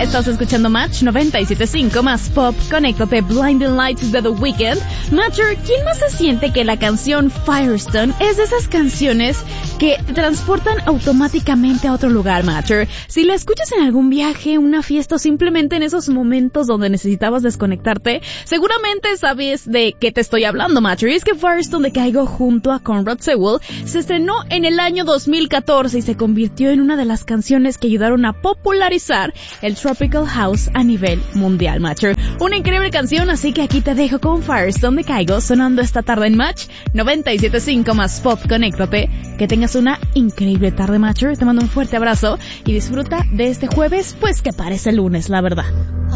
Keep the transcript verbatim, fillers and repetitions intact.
Estás escuchando Match noventa y siete punto cinco más pop. Conéctate, Blinding Lights de The Weeknd. Matcher, ¿quién más se siente que la canción Firestone es de esas canciones que te transportan automáticamente a otro lugar, Matcher? Si la escuchas en algún viaje, una fiesta o simplemente en esos momentos donde necesitabas desconectarte, seguramente sabes de qué te estoy hablando, Matcher. Y es que Firestone de Kygo junto a Conrad Sewell se estrenó en el año dos mil catorce y se convirtió en una de las canciones que ayudaron a popularizar el Tropical House a nivel mundial, Matcher. Una increíble canción, así que aquí te dejo con Firestone de Kygo sonando esta tarde en Match noventa y siete punto cinco más pop. Conéctate. Que tengas una increíble tarde, Matcher. Te mando un fuerte abrazo y disfruta de este jueves, pues que parece lunes, la verdad.